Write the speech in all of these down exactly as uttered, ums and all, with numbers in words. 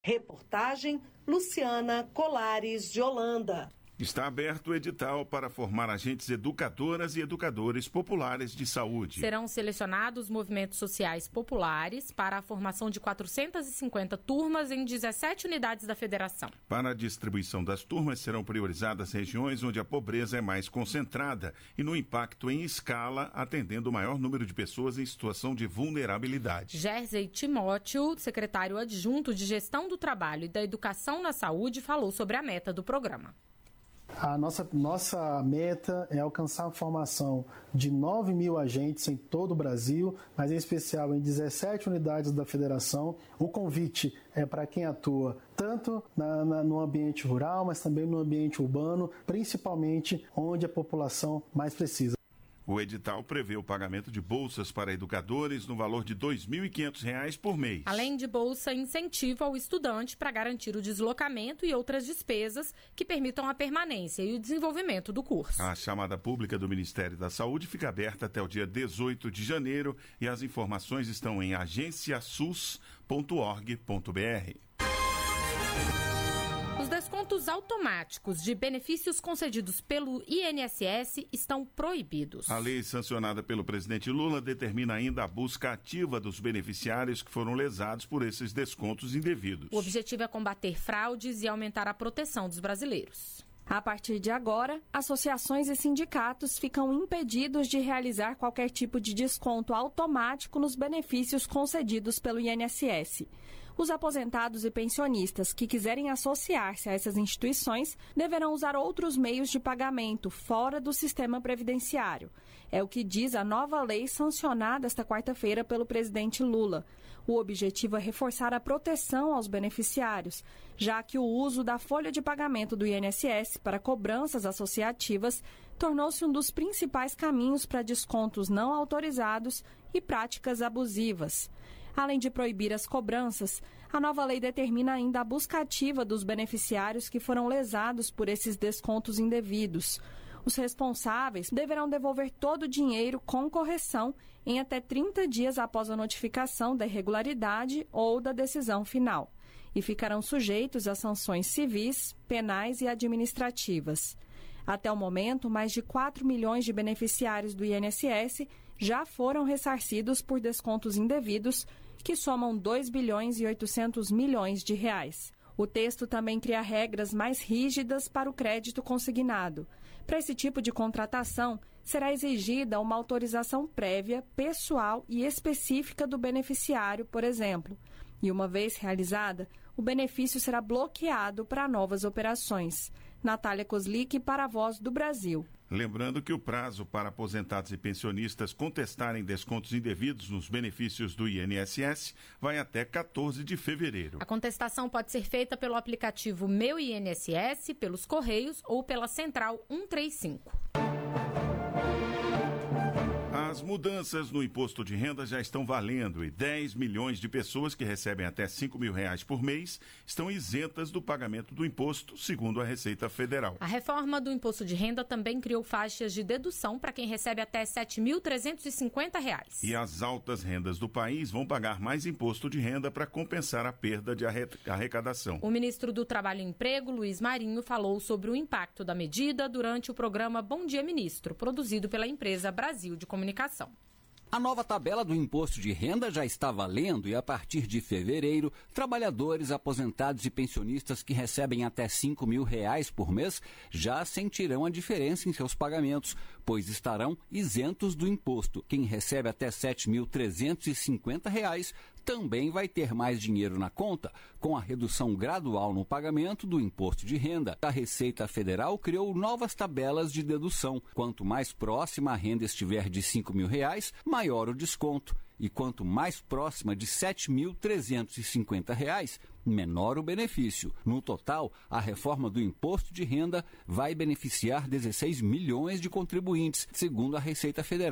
Reportagem Luciana Colares de Holanda. Está aberto o edital para formar agentes educadoras e educadores populares de saúde. Serão selecionados movimentos sociais populares para a formação de quatrocentas e cinquenta turmas em dezessete unidades da federação. Para a distribuição das turmas, serão priorizadas regiões onde a pobreza é mais concentrada e no impacto em escala, atendendo o maior número de pessoas em situação de vulnerabilidade. Jersey Timóteo, secretário adjunto de Gestão do Trabalho e da Educação na Saúde, falou sobre a meta do programa. A nossa, nossa meta é alcançar a formação de nove mil agentes em todo o Brasil, mas em especial em dezessete unidades da federação. O convite é para quem atua tanto na, na, no ambiente rural, mas também no ambiente urbano, principalmente onde a população mais precisa. O edital prevê o pagamento de bolsas para educadores no valor de dois mil e quinhentos reais por mês. Além de bolsa, incentiva ao estudante para garantir o deslocamento e outras despesas que permitam a permanência e o desenvolvimento do curso. A chamada pública do Ministério da Saúde fica aberta até o dia dezoito de janeiro e as informações estão em agência sus ponto org ponto br. Os descontos automáticos de benefícios concedidos pelo I N S S estão proibidos. A lei sancionada pelo presidente Lula determina ainda a busca ativa dos beneficiários que foram lesados por esses descontos indevidos. O objetivo é combater fraudes e aumentar a proteção dos brasileiros. A partir de agora, associações e sindicatos ficam impedidos de realizar qualquer tipo de desconto automático nos benefícios concedidos pelo I N S S. Os aposentados e pensionistas que quiserem associar-se a essas instituições deverão usar outros meios de pagamento fora do sistema previdenciário. É o que diz a nova lei sancionada esta quarta-feira pelo presidente Lula. O objetivo é reforçar a proteção aos beneficiários, já que o uso da folha de pagamento do I N S S para cobranças associativas tornou-se um dos principais caminhos para descontos não autorizados e práticas abusivas. Além de proibir as cobranças, a nova lei determina ainda a busca ativa dos beneficiários que foram lesados por esses descontos indevidos. Os responsáveis deverão devolver todo o dinheiro com correção em até trinta dias após a notificação da irregularidade ou da decisão final, e ficarão sujeitos a sanções civis, penais e administrativas. Até o momento, mais de quatro milhões de beneficiários do I N S S já foram ressarcidos por descontos indevidos, que somam dois bilhões e oitocentos milhões de reais. O texto também cria regras mais rígidas para o crédito consignado. Para esse tipo de contratação, será exigida uma autorização prévia, pessoal e específica do beneficiário, por exemplo. E uma vez realizada, o benefício será bloqueado para novas operações. Natália Kozlik, para a Voz do Brasil. Lembrando que o prazo para aposentados e pensionistas contestarem descontos indevidos nos benefícios do I N S S vai até quatorze de fevereiro. A contestação pode ser feita pelo aplicativo Meu I N S S, pelos Correios ou pela Central cento e trinta e cinco. As mudanças no imposto de renda já estão valendo e dez milhões de pessoas que recebem até cinco mil reais por mês estão isentas do pagamento do imposto, segundo a Receita Federal. A reforma do imposto de renda também criou faixas de dedução para quem recebe até sete mil trezentos e cinquenta reais. E as altas rendas do país vão pagar mais imposto de renda para compensar a perda de arrecadação. O ministro do Trabalho e Emprego, Luiz Marinho, falou sobre o impacto da medida durante o programa Bom Dia Ministro, produzido pela empresa Brasil de Comunicação. A nova tabela do imposto de renda já está valendo e, a partir de fevereiro, trabalhadores, aposentados e pensionistas que recebem até cinco mil reais por mês já sentirão a diferença em seus pagamentos, pois estarão isentos do imposto. Quem recebe até sete mil trezentos e cinquenta reais também vai ter mais dinheiro na conta, com a redução gradual no pagamento do imposto de renda. A Receita Federal criou novas tabelas de dedução. Quanto mais próxima a renda estiver de cinco mil reais, maior o desconto. E quanto mais próxima de sete mil trezentos e cinquenta reais, menor o benefício. No total, a reforma do imposto de renda vai beneficiar dezesseis milhões de contribuintes, segundo a Receita Federal.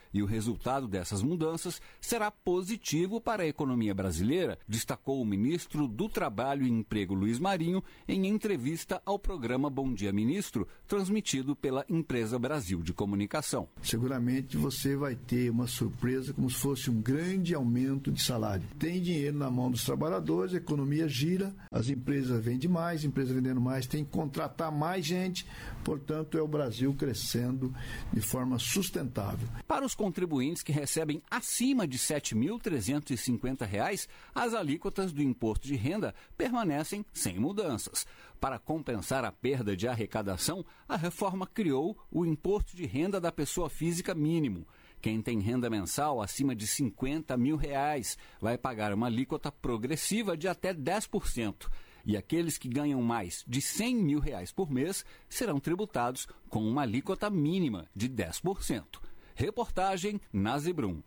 E o resultado dessas mudanças será positivo para a economia brasileira, destacou o ministro do Trabalho e Emprego, Luiz Marinho, em entrevista ao programa Bom Dia Ministro, transmitido pela Empresa Brasil de Comunicação. Seguramente você vai ter uma surpresa como se fosse um grande aumento de salário. Tem dinheiro na mão dos trabalhadores, a economia gira, as empresas vendem mais, empresas vendendo mais, tem que contratar mais gente, portanto é o Brasil crescendo de forma sustentável. Para os contribuintes que recebem acima de sete mil trezentos e cinquenta reais, as alíquotas do imposto de renda permanecem sem mudanças. Para compensar a perda de arrecadação, a reforma criou o imposto de renda da pessoa física mínimo. Quem tem renda mensal acima de cinquenta mil reais vai pagar uma alíquota progressiva de até dez por cento. E aqueles que ganham mais de cem mil reais por mês serão tributados com uma alíquota mínima de dez por cento. Reportagem Nazi Brum.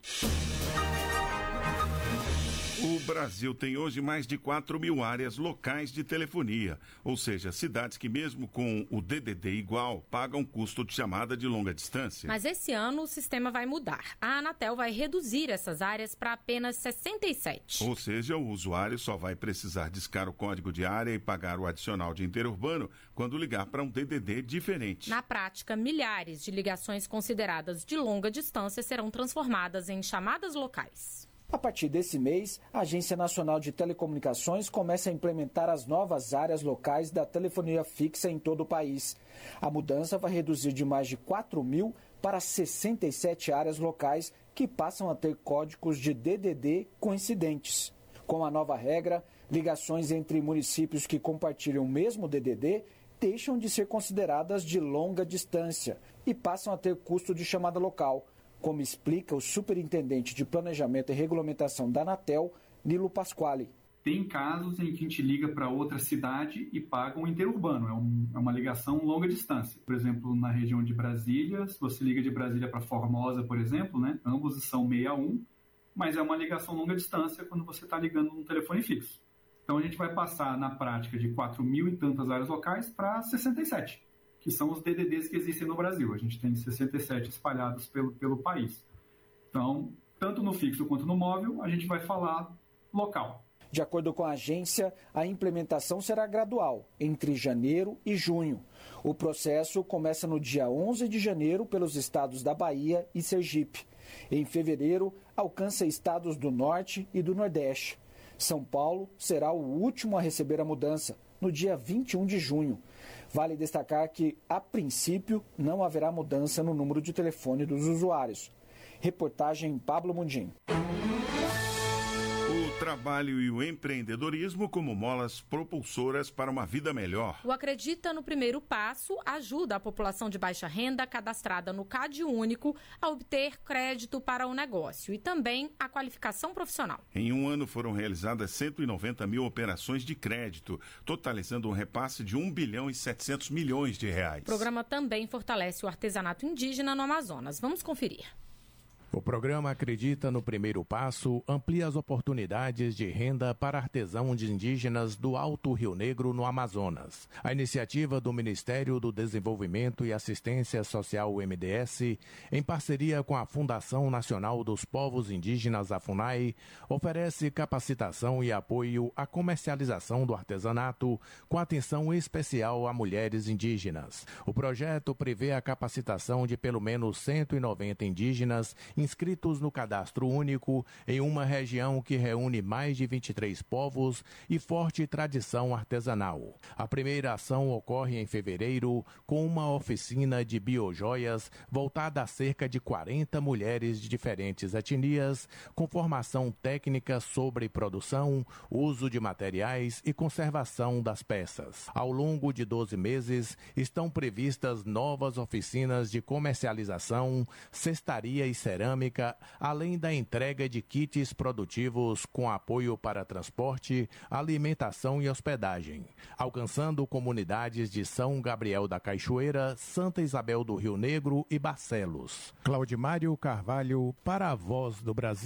O Brasil tem hoje mais de quatro mil áreas locais de telefonia, ou seja, cidades que mesmo com o D D D igual pagam custo de chamada de longa distância. Mas esse ano o sistema vai mudar. A Anatel vai reduzir essas áreas para apenas sessenta e sete. Ou seja, o usuário só vai precisar discar o código de área e pagar o adicional de interurbano quando ligar para um D D D diferente. Na prática, milhares de ligações consideradas de longa distância serão transformadas em chamadas locais. A partir desse mês, a Agência Nacional de Telecomunicações começa a implementar as novas áreas locais da telefonia fixa em todo o país. A mudança vai reduzir de mais de quatro mil para sessenta e sete áreas locais que passam a ter códigos de D D D coincidentes. Com a nova regra, ligações entre municípios que compartilham o mesmo D D D deixam de ser consideradas de longa distância e passam a ter custo de chamada local, como explica o superintendente de Planejamento e Regulamentação da Anatel, Nilo Pasquale. Tem casos em que a gente liga para outra cidade e paga um interurbano, é, um, é uma ligação longa distância. Por exemplo, na região de Brasília, se você liga de Brasília para Formosa, por exemplo, né, ambos são sessenta e um, mas é uma ligação longa distância quando você está ligando num telefone fixo. Então a gente vai passar na prática de quatro mil e tantas áreas locais para sessenta e sete. Que são os D D Ds que existem no Brasil. A gente tem sessenta e sete espalhados pelo, pelo país. Então, tanto no fixo quanto no móvel, a gente vai falar local. De acordo com a agência, a implementação será gradual, entre janeiro e junho. O processo começa no dia onze de janeiro pelos estados da Bahia e Sergipe. Em fevereiro, alcança estados do Norte e do Nordeste. São Paulo será o último a receber a mudança, no dia vinte e um de junho. Vale destacar que, a princípio, não haverá mudança no número de telefone dos usuários. Reportagem Pablo Mundim. O trabalho e o empreendedorismo como molas propulsoras para uma vida melhor. O Acredita no Primeiro Passo ajuda a população de baixa renda cadastrada no C A D Único a obter crédito para o negócio e também a qualificação profissional. Em um ano foram realizadas cento e noventa mil operações de crédito, totalizando um repasse de um bilhão e setecentos milhões de reais. O programa também fortalece o artesanato indígena no Amazonas. Vamos conferir. O programa Acredita no Primeiro Passo amplia as oportunidades de renda para artesãos indígenas do Alto Rio Negro, no Amazonas. A iniciativa do Ministério do Desenvolvimento e Assistência Social, o M D S, em parceria com a Fundação Nacional dos Povos Indígenas, a FUNAI, oferece capacitação e apoio à comercialização do artesanato, com atenção especial a mulheres indígenas. O projeto prevê a capacitação de pelo menos cento e noventa indígenas inscritos no Cadastro Único em uma região que reúne mais de vinte e três povos e forte tradição artesanal. A primeira ação ocorre em fevereiro com uma oficina de biojoias voltada a cerca de quarenta mulheres de diferentes etnias, com formação técnica sobre produção, uso de materiais e conservação das peças. Ao longo de doze meses, estão previstas novas oficinas de comercialização, cestaria e cerâmica, além da entrega de kits produtivos com apoio para transporte, alimentação e hospedagem, alcançando comunidades de São Gabriel da Cachoeira, Santa Isabel do Rio Negro e Barcelos. Claudimário Carvalho, para a Voz do Brasil.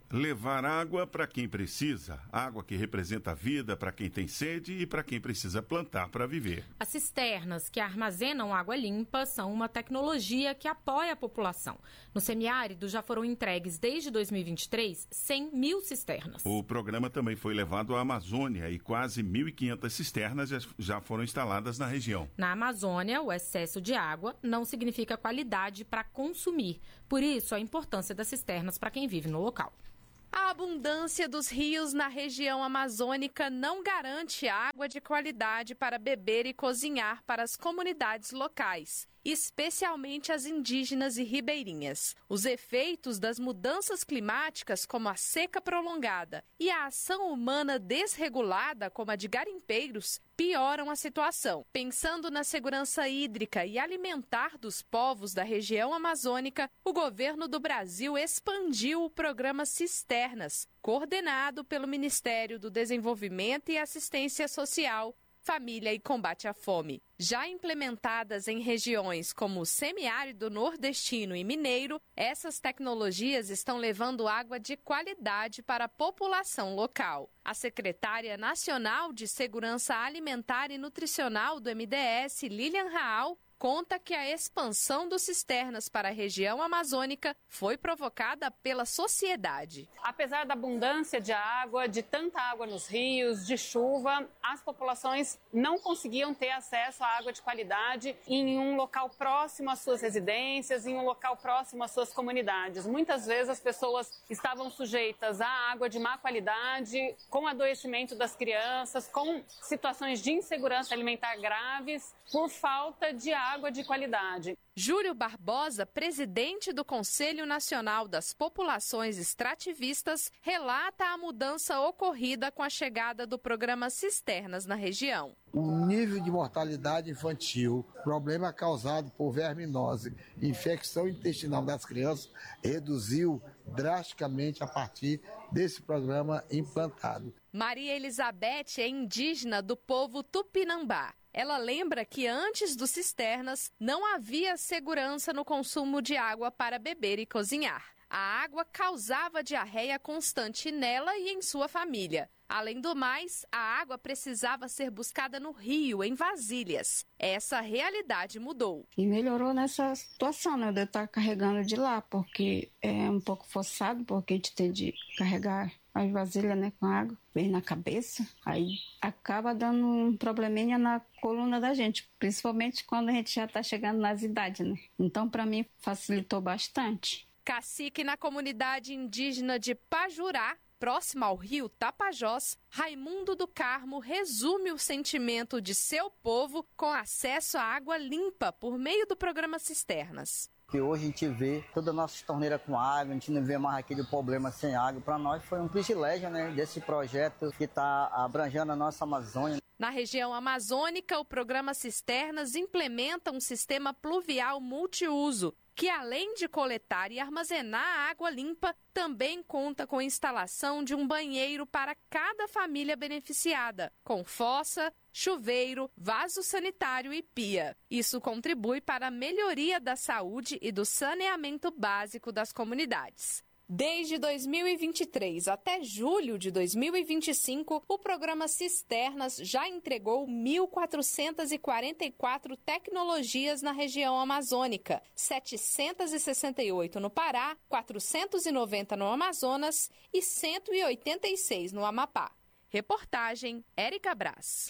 levar água para quem precisa, água que representa a vida para quem tem sede e para quem precisa plantar para viver. As cisternas que armazenam água limpa são uma tecnologia que apoia a população. No semiárido já foram entregues desde dois mil e vinte e três cem mil cisternas. O programa também foi levado à Amazônia e quase mil e quinhentas cisternas já foram instaladas na região. Na Amazônia, o excesso de água não significa qualidade para consumir. Por isso, a importância das cisternas para quem vive no local. A abundância dos rios na região amazônica não garante água de qualidade para beber e cozinhar para as comunidades locais, especialmente as indígenas e ribeirinhas. Os efeitos das mudanças climáticas, como a seca prolongada, e a ação humana desregulada, como a de garimpeiros, pioram a situação. Pensando na segurança hídrica e alimentar dos povos da região amazônica, o governo do Brasil expandiu o programa Cisternas, coordenado pelo Ministério do Desenvolvimento e Assistência Social, Família e Combate à Fome. Já implementadas em regiões como o semiárido nordestino e mineiro, essas tecnologias estão levando água de qualidade para a população local. A secretária nacional de Segurança Alimentar e Nutricional do M D S, Lilian Raal, conta que a expansão dos cisternas para a região amazônica foi provocada pela sociedade. Apesar da abundância de água, de tanta água nos rios, de chuva, as populações não conseguiam ter acesso à água de qualidade em um local próximo às suas residências, em um local próximo às suas comunidades. Muitas vezes as pessoas estavam sujeitas à água de má qualidade, com adoecimento das crianças, com situações de insegurança alimentar graves, por falta de água de qualidade. Júlio Barbosa, presidente do Conselho Nacional das Populações Extrativistas, relata a mudança ocorrida com a chegada do programa Cisternas na região. O nível de mortalidade infantil, problema causado por verminose, infecção intestinal das crianças, reduziu drasticamente a partir desse programa implantado. Maria Elizabeth é indígena do povo Tupinambá. Ela lembra que antes dos cisternas não havia segurança no consumo de água para beber e cozinhar. A água causava diarreia constante nela e em sua família. Além do mais, a água precisava ser buscada no rio, em vasilhas. Essa realidade mudou. E melhorou nessa situação, né, de eu estar carregando de lá, porque é um pouco forçado, porque a gente tem de carregar as vasilhas, né, com água, bem na cabeça, aí acaba dando um probleminha na coluna da gente, principalmente quando a gente já está chegando nas idades, né? Então, para mim, facilitou bastante. Cacique na comunidade indígena de Pajurá, próxima ao rio Tapajós, Raimundo do Carmo resume o sentimento de seu povo com acesso à água limpa por meio do programa Cisternas. Que hoje a gente vê toda a nossa torneira com água, a gente não vê mais aquele problema sem água. Para nós foi um privilégio, né, desse projeto que está abrangendo a nossa Amazônia. Na região amazônica, o programa Cisternas implementa um sistema pluvial multiuso, que além de coletar e armazenar a água limpa, também conta com a instalação de um banheiro para cada família beneficiada, com fossa, chuveiro, vaso sanitário e pia. Isso contribui para a melhoria da saúde e do saneamento básico das comunidades. Desde dois mil e vinte e três até julho de dois mil e vinte e cinco, o programa Cisternas já entregou mil quatrocentas e quarenta e quatro tecnologias na região amazônica, setecentas e sessenta e oito no Pará, quatrocentas e noventa no Amazonas e cento e oitenta e seis no Amapá. Reportagem Érica Brás.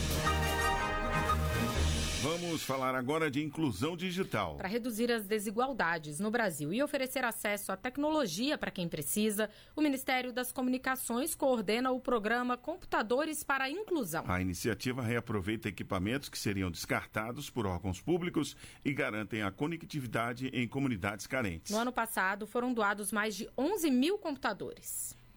Vamos falar agora de inclusão digital. Para reduzir as desigualdades no Brasil e oferecer acesso à tecnologia para quem precisa, o Ministério das Comunicações coordena o programa Computadores para a Inclusão. A iniciativa reaproveita equipamentos que seriam descartados por órgãos públicos e garantem a conectividade em comunidades carentes. No ano passado, foram doados mais de onze mil computadores.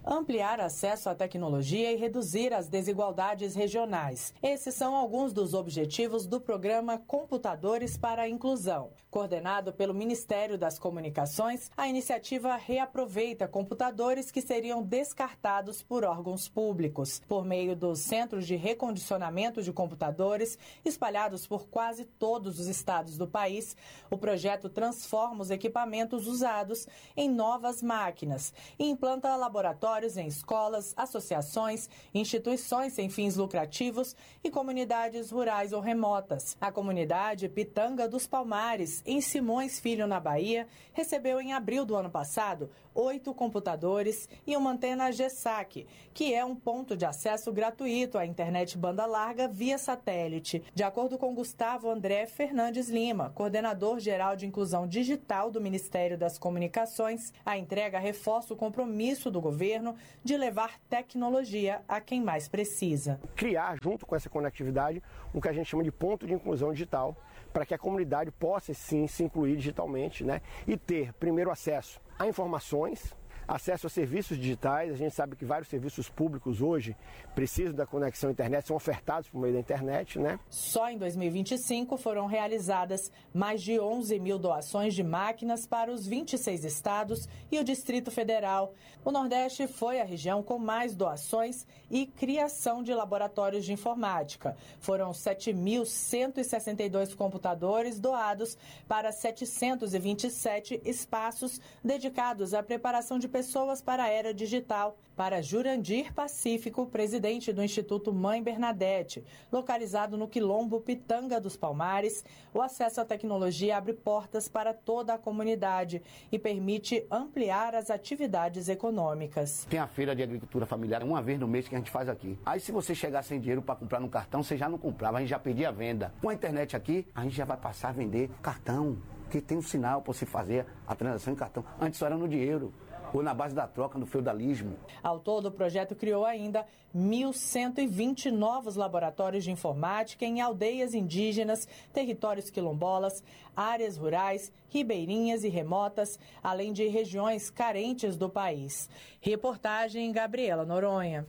ampliar acesso à tecnologia e reduzir as desigualdades regionais. Esses são alguns dos objetivos do programa Computadores para a Inclusão. Coordenado pelo Ministério das Comunicações, a iniciativa reaproveita computadores que seriam descartados por órgãos públicos. Por meio dos centros de recondicionamento de computadores, espalhados por quase todos os estados do país, o projeto transforma os equipamentos usados em novas máquinas e implanta laboratórios em escolas, associações, instituições sem fins lucrativos e comunidades rurais ou remotas. A comunidade Pitanga dos Palmares, em Simões Filho, na Bahia, recebeu em abril do ano passado oito computadores e uma antena G S A C, que é um ponto de acesso gratuito à internet banda larga via satélite. De acordo com Gustavo André Fernandes Lima, coordenador geral de inclusão digital do Ministério das Comunicações, a entrega reforça o compromisso do governo de levar tecnologia a quem mais precisa. Criar, junto com essa conectividade, o que a gente chama de ponto de inclusão digital, para que a comunidade possa sim se incluir digitalmente, né? E ter, primeiro, acesso a informações, acesso a serviços digitais. A gente sabe que vários serviços públicos hoje precisam da conexão à internet, são ofertados por meio da internet, né? Só em dois mil e vinte e cinco foram realizadas mais de onze mil doações de máquinas para os vinte e seis estados e o Distrito Federal. O Nordeste foi a região com mais doações e criação de laboratórios de informática. Foram sete mil cento e sessenta e dois computadores doados para setecentos e vinte e sete espaços dedicados à preparação de pessoas para a era digital. Para Jurandir Pacífico, presidente do Instituto Mãe Bernadette, localizado no Quilombo Pitanga dos Palmares, o acesso à tecnologia abre portas para toda a comunidade e permite ampliar as atividades econômicas. Tem a feira de agricultura familiar uma vez no mês que a gente faz aqui. Aí se você chegar sem dinheiro para comprar no cartão, você já não comprava, a gente já perdia a venda. Com a internet aqui, a gente já vai passar a vender cartão, que tem um sinal para você fazer a transação em cartão. Antes só era no dinheiro, ou na base da troca, no feudalismo. Ao todo, o projeto criou ainda mil cento e vinte novos laboratórios de informática em aldeias indígenas, territórios quilombolas, áreas rurais, ribeirinhas e remotas, além de regiões carentes do país. Reportagem Gabriela Noronha.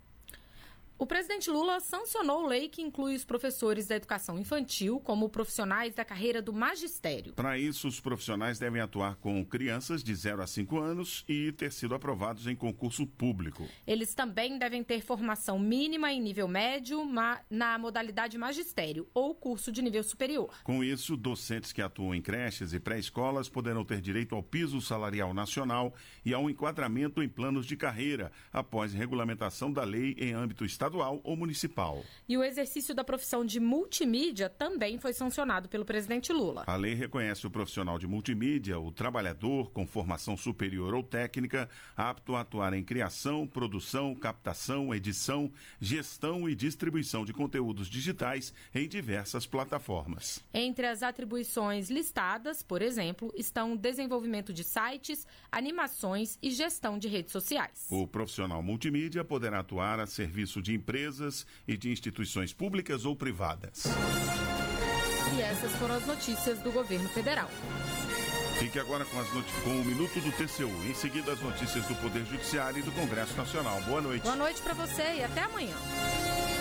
O presidente Lula sancionou lei que inclui os professores da educação infantil como profissionais da carreira do magistério. Para isso, os profissionais devem atuar com crianças de zero a cinco anos e ter sido aprovados em concurso público. Eles também devem ter formação mínima em nível médio na modalidade magistério ou curso de nível superior. Com isso, docentes que atuam em creches e pré-escolas poderão ter direito ao piso salarial nacional e ao enquadramento em planos de carreira após regulamentação da lei em âmbito estadual ou municipal. E o exercício da profissão de multimídia também foi sancionado pelo presidente Lula. A lei reconhece o profissional de multimídia, o trabalhador com formação superior ou técnica, apto a atuar em criação, produção, captação, edição, gestão e distribuição de conteúdos digitais em diversas plataformas. Entre as atribuições listadas, por exemplo, estão desenvolvimento de sites, animações e gestão de redes sociais. O profissional multimídia poderá atuar a serviço de empresas e de instituições públicas ou privadas. E essas foram as notícias do governo federal. Fique agora com, as not... com o Minuto do T C U. Em seguida, as notícias do Poder Judiciário e do Congresso Nacional. Boa noite. Boa noite para você e até amanhã.